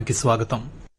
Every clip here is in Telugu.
కి స్వాగతం.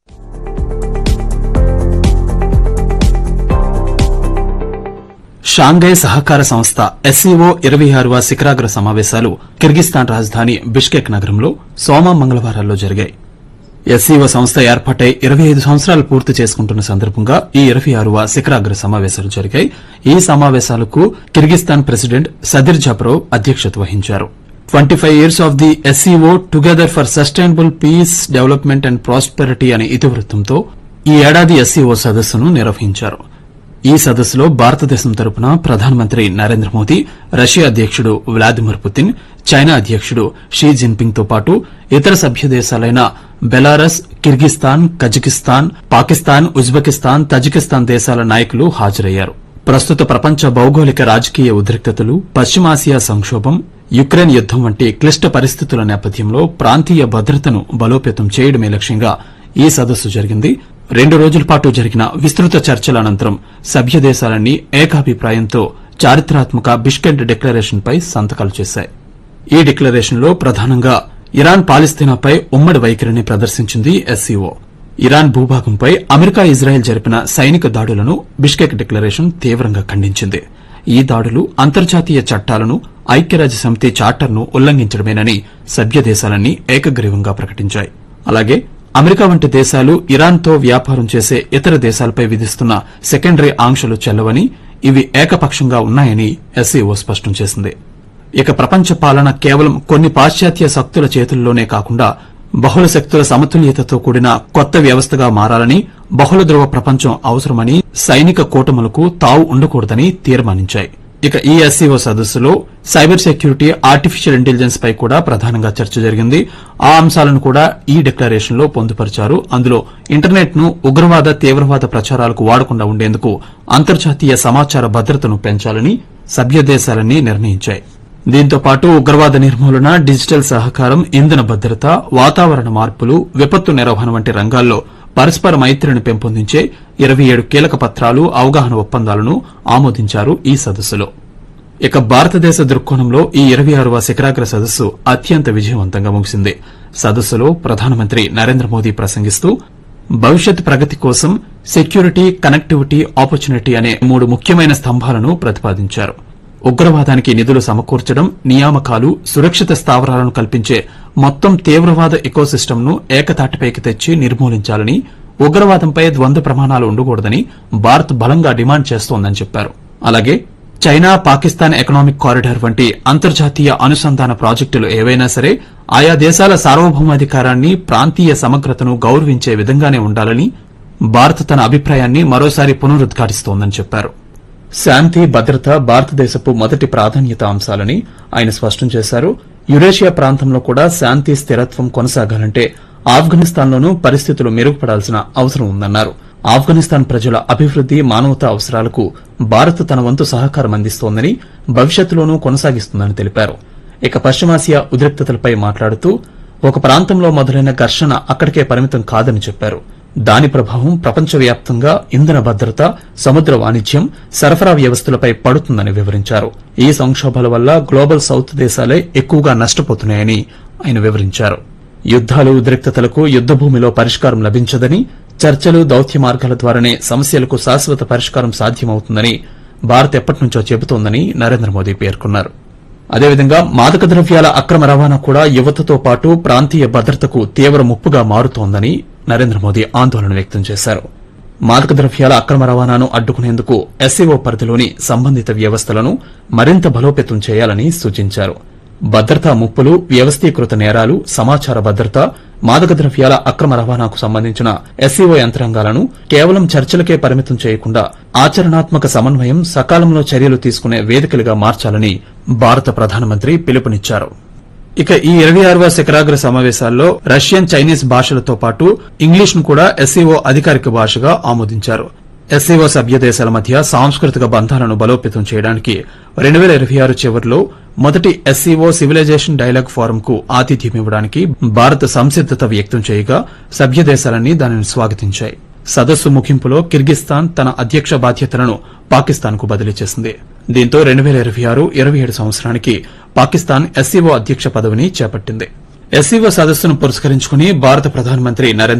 షాంఘై సహకార సంస్థ ఎస్సీఓ 26వ శిఖరాగ్ర సమావేశాలు కిర్గిస్థాన్ రాజధాని బిష్కెక్ నగరంలో సోమ మంగళవారాల్లో జరిగాయి. ఎస్సీఓ సంస్థ ఏర్పాటై 25 సంవత్సరాలు పూర్తి చేసుకుంటున్న సందర్భంగా ఈ 26వ శిఖరాగ్ర సమావేశాలు జరిగాయి. ఈ సమావేశాలకు కిర్గిస్థాన్ ప్రెసిడెంట్ సదిర్ జపరోవ్ అధ్యక్షత వహించారు. 25 years of the SCO Together for Sustainable Peace, Development and Prosperity అనే ఇతివృత్తంతో ఈ ఏడాది ఎస్సీఓ సదస్సును నిర్వహించారు. ఈ సదస్సులో భారతదేశం తరపున ప్రధానమంత్రి నరేంద్ర మోదీ, రష్యా అధ్యకుడు వ్లాదిమిర్ పుతిన్, చైనా అధ్యకుడు షీ జిన్పింగ్ తో పాటు ఇతర సభ్య దేశాలైన Belarus, Kyrgyzstan, Kazakhstan, Pakistan, Uzbekistan, Tajikistan దేశాల నాయకులు హాజరయ్యారు. ప్రస్తుత ప్రపంచ భౌగోళిక రాజకీయ ఉద్రిక్తతలు, పశ్చిమాసియా సంక్షోభం, యుక్రెయిన్ యుద్దం వంటి క్లిష్ట పరిస్థితుల నేపథ్యంలో ప్రాంతీయ భద్రతను బలోపేతం చేయడమే లక్ష్యంగా ఈ సదస్సు జరిగింది. 2 రోజుల పాటు జరిగిన విస్తృత చర్చల అనంతరం సభ్య దేశాలన్నీ ఏకాభిప్రాయంతో చారిత్రాత్మక బిష్కెక్ డిక్లరేషన్ పై సంతకాలు చేశాయి. ఈ డిక్లరేషన్లో ప్రధానంగా ఇరాన్ పాలస్తీనాపై ఉమ్మడి వైఖరిని ప్రదర్శించింది ఎస్సీఓ. ఇరాన్ భూభాగంపై అమెరికా, ఇజ్రాయెల్ జరిపిన సైనిక దాడులను బిష్కెక్ డిక్లరేషన్ తీవ్రంగా ఖండించింది. ఈ దాడులు అంతర్జాతీయ చట్టాలను, ఐక్యరాజ్యసమితి చార్టర్ను ఉల్లంఘించడమేనని సభ్య దేశాలన్నీ ఏకగ్రీవంగా ప్రకటించాయి. అలాగే అమెరికా వంటి దేశాలు ఇరాన్తో వ్యాపారం చేసే ఇతర దేశాలపై విధిస్తున్న సెకండరీ ఆంక్షలు చెల్లవని, ఇవి ఏకపక్షంగా ఉన్నాయని ఎస్సీఓ స్పష్టం చేసింది. ఇక ప్రపంచ పాలన కేవలం కొన్ని పాశ్చాత్య శక్తుల చేతుల్లోనే కాకుండా బహుళ శక్తుల సమతుల్యతతో కూడిన కొత్త వ్యవస్థగా మారాలని, బహుళ ధ్రువ ప్రపంచం అవసరమని, సైనిక కూటములకు తావు ఉండకూడదని తీర్మానించాయి. ఇక ఈ ఎస్సీఓ సదస్సులో సైబర్ సెక్యూరిటీ, ఆర్టిఫిషియల్ ఇంటెలిజెన్స్ పై కూడా ప్రధానంగా చర్చ జరిగింది. ఆ అంశాలను కూడా ఈ డిక్లరేషన్ లో పొందుపరిచారు. అందులో ఇంటర్నెట్ ను ఉగ్రవాద, తీవ్రవాద ప్రచారాలకు వాడకుండా ఉండేందుకు అంతర్జాతీయ సమాచార భద్రతను పెంచాలని సభ్య దేశాలన్నీ నిర్ణయించాయి. దీంతో పాటు ఉగ్రవాద నిర్మూలన, డిజిటల్ సహకారం, ఇంధన భద్రత, వాతావరణ మార్పులు, విపత్తు నిర్వహణ వంటి రంగాల్లో పరస్పర మైత్రిని పెంపొందించే 27 కీలక పత్రాలు, అవగాహన ఒప్పందాలను ఆమోదించారు ఈ సదస్సులో. ఇక భారతదేశ దృక్కోణంలో ఈ 26వ శిఖరాగ్ర సదస్సు అత్యంత విజయవంతంగా ముగిసింది. సదస్సులో ప్రధానమంత్రి నరేంద్ర మోదీ ప్రసంగిస్తూ భవిష్యత్ ప్రగతి కోసం సెక్యూరిటీ, కనెక్టివిటీ, ఆపర్చునిటీ అనే 3 ముఖ్యమైన స్తంభాలను ప్రతిపాదించారు. ఉగ్రవాదానికి నిధులు సమకూర్చడం, నియామకాలు, సురక్షిత స్థావరాలను కల్పించే మొత్తం తీవ్రవాద ఎకోసిస్టమ్ను ఏకతాటిపైకి తెచ్చి నిర్మూలించాలని, ఉగ్రవాదంపై ద్వంద్వ ప్రమాణాలు ఉండకూడదని భారత్ బలంగా డిమాండ్ చేస్తోందని చెప్పారు. అలాగే చైనా, పాకిస్తాన్ ఎకనామిక్ కారిడార్ వంటి అంతర్జాతీయ అనుసంధాన ప్రాజెక్టులు ఏవైనా సరే ఆయా దేశాల సార్వభౌమాధికారాన్ని, ప్రాంతీయ సమగ్రతను గౌరవించే విధంగానే ఉండాలని భారత్ తన అభిప్రాయాన్ని మరోసారి పునరుద్ఘాటిస్తోందని చెప్పారు. శాంతి, భద్రత భారతదేశపు మొదటి ప్రాధాన్యత అంశాలని ఆయన స్పష్టం చేశారు. యురేషియా ప్రాంతంలో కూడా శాంతి, స్థిరత్వం కొనసాగాలంటే ఆఫ్ఘనిస్తాన్లోనూ పరిస్థితులు మెరుగుపడాల్సిన అవసరం ఉందన్నారు. ఆఫ్ఘనిస్తాన్ ప్రజల అభివృద్ది, మానవతా అవసరాలకు భారత్ తన వంతు సహకారం అందిస్తోందని, భవిష్యత్తులోనూ కొనసాగిస్తుందని తెలిపారు. ఇక పశ్చిమాసియా ఉద్రిక్తతలపై మాట్లాడుతూ ఒక ప్రాంతంలో మొదలైన ఘర్షణ అక్కడికే పరిమితం కాదని చెప్పారు. దాని ప్రభావం ప్రపంచవ్యాప్తంగా ఇంధన భద్రత, సముద్ర వాణిజ్యం, సరఫరా వ్యవస్థలపై పడుతుందని వివరించారు. ఈ సంక్షోభాల వల్ల గ్లోబల్ సౌత్ దేశాలే ఎక్కువగా నష్టపోతున్నాయని ఆయన వివరించారు. యుద్దాలు, ఉద్రిక్తతలకు యుద్దభూమిలో పరిష్కారం లభించదని, చర్చలు, దౌత్య మార్గాల ద్వారానే సమస్యలకు శాశ్వత పరిష్కారం సాధ్యమవుతుందని భారత్ ఎప్పటినుంచో చెబుతోందని నరేంద్ర మోదీ పేర్కొన్నారు. అదేవిధంగా మాదక ద్రవ్యాల అక్రమ రవాణా కూడా యువతతో పాటు ప్రాంతీయ భద్రతకు తీవ్ర ముప్పుగా మారుతోందని నరేంద్ర మోదీ ఆందోళన వ్యక్తం చేశారు. మాదక ద్రవ్యాల అక్రమ రవాణాను అడ్డుకునేందుకు ఎస్సీఓ పరిధిలోని సంబంధిత వ్యవస్థలను మరింత బలోపేతం చేయాలని సూచించారు. భద్రతా ముప్పులు, వ్యవస్థీకృత నేరాలు, సమాచార భద్రత, మాదక ద్రవ్యాల అక్రమ రవాణాకు సంబంధించిన ఎస్సీఓ యంత్రాంగాలను కేవలం చర్చలకే పరిమితం చేయకుండా ఆచరణాత్మక సమన్వయం, సకాలంలో చర్యలు తీసుకునే వేదికలుగా మార్చాలని భారత ప్రధానమంత్రి పిలుపునిచ్చారు. ఇక ఈ 26వ శిఖరాగ్ర సమావేశాల్లో రష్యన్, చైనీస్ భాషలతో పాటు ఇంగ్లీష్ ను కూడా ఎస్సీఓ అధికారిక భాషగా ఆమోదించారు. ఎస్సీఓ సభ్య దేశాల మధ్య సాంస్కృతిక బంధాలను బలోపేతం చేయడానికి 2026 చివరిలో మొదటి ఎస్సీఓ సివిలైజేషన్ డైలాగ్ ఫోరంకు ఆతిథ్యమివ్వడానికి భారత్ సంసిద్దత వ్యక్తం చేయగా సభ్య దేశాలన్నీ దానిని స్వాగతించాయి. సదస్సు ముగింపులో కిర్గిస్థాన్ తన అధ్యక్ష బాధ్యతలను పాకిస్తాన్ కు బదిలీ చేసింది. దీంతో 2026-27 సంవత్సరానికి పాకిస్తాన్ ఎస్సీఓ అధ్యక్ష పదవిని చేపట్టింది. ఎస్సీఓ సదస్సును పురస్కరించుకుని భారత ప్రధానమంత్రి నరేంద్ర